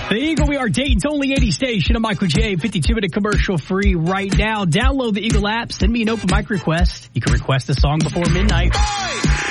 The Eagle, we are Dayton's only 80 station. I'm Michael J. 52-minute commercial free right now. Download the Eagle app. Send me an open mic request. You can request a song before midnight.